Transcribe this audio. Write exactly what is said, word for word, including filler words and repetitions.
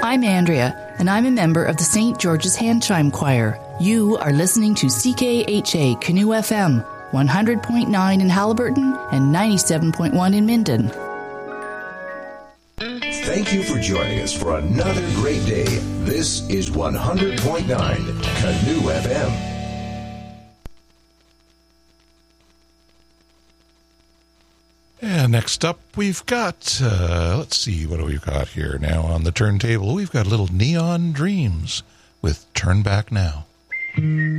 I'm Andrea, and I'm a member of the Saint George's Hand Chime Choir. You are listening to C K H A Canoe F M, one hundred point nine in Haliburton and ninety-seven point one in Minden. Thank you for joining us for another great day. This is one hundred point nine Canoe F M. And next up, we've got, uh, let's see, what do we got here now on the turntable? We've got Little Neon Dreams with Turn Back Now.